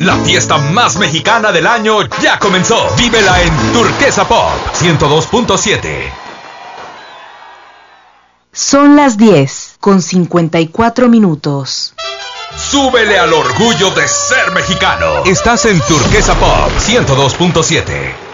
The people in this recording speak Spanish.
La fiesta más mexicana del año ya comenzó. Vívela en Turquesa Pop 102.7. Son las 10:54. Súbele al orgullo de ser mexicano. Estás en Turquesa Pop 102.7.